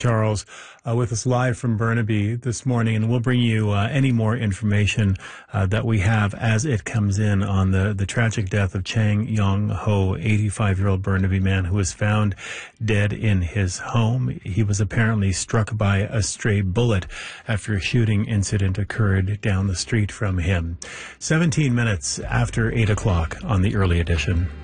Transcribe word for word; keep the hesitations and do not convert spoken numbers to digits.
Charles, uh, with us live from Burnaby this morning, and we'll bring you uh, any more information uh, that we have as it comes in on the, the tragic death of Chang Yong Ho, eighty-five-year-old Burnaby man who was found dead in his home. He was apparently struck by a stray bullet after a shooting incident occurred down the street from him. seventeen minutes after eight o'clock on the early edition.